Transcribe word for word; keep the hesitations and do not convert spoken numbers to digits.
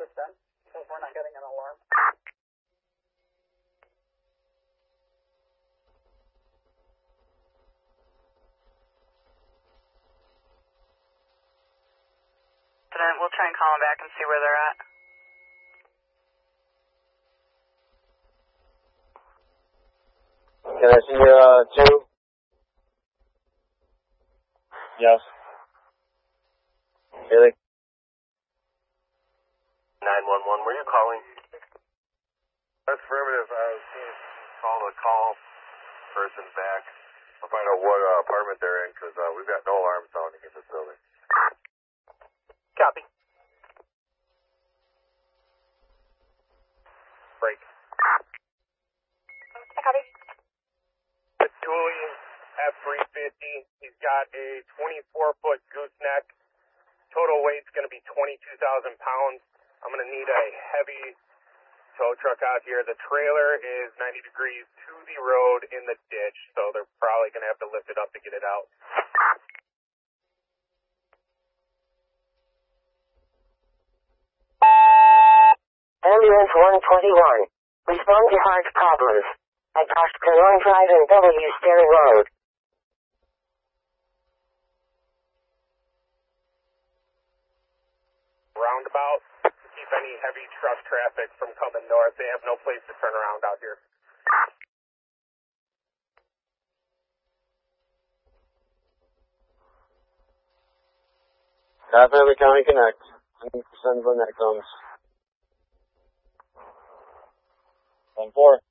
percent because we're not getting an alarm. Then we'll try and call them back and see where they're at. Can I see your, uh, two? Yes. Really? nine one one, were you calling? That's affirmative. I was going to call the call person back. I'll find out what uh, apartment they're in because uh, we've got no alarm sounding in this building. Copy. Break. Copy. The Thule F three fifty, he's got a twenty-four foot gooseneck. Total weight's going to be twenty-two thousand pounds. I'm going to need a heavy tow truck out here. The trailer is ninety degrees to the road in the ditch, so they're probably going to have to lift it up to get it out. Ambulance one twenty-one. Respond to heart problems. At Ashkelon Drive and W. Sterry Road. Roundabout. Keep any heavy truck traffic from coming north. They have no place to turn around out here. Definitely County Connect. one hundred percent when that comes. one four.